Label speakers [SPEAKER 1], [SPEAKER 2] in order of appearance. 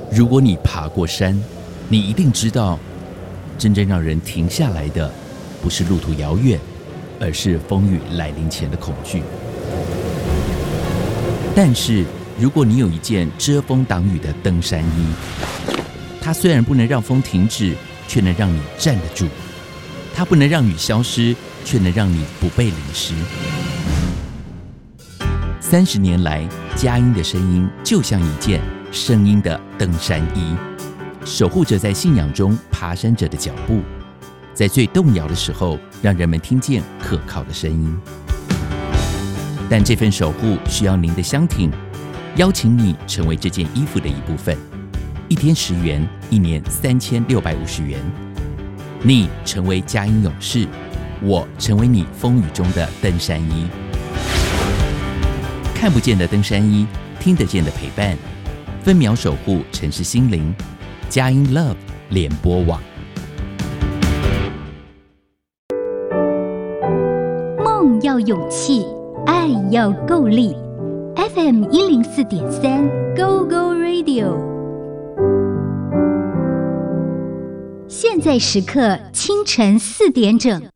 [SPEAKER 1] 如果你爬过山，你一定知道，真正让人停下来的，不是路途遥远，而是风雨来临前的恐惧。但是，如果你有一件遮风挡雨的登山衣，它虽然不能让风停止，却能让你站得住；它不能让雨消失，却能让你不被淋湿。30年来，佳音的声音就像一件声音的登山衣，守护着在信仰中爬山者的脚步，在最动摇的时候，让人们听见可靠的声音。但这份守护需要您的相挺，邀请你成为这件衣服的一部分。1天10元，1年3650元。你成为佳音勇士，我成为你风雨中的登山衣。看不见的登山衣，听得见的陪伴，分秒守护城市心灵。佳音 Love 联播网。
[SPEAKER 2] 梦要勇气，爱要够力。FM 104.3 Go Go Radio。现在时刻清晨4点整。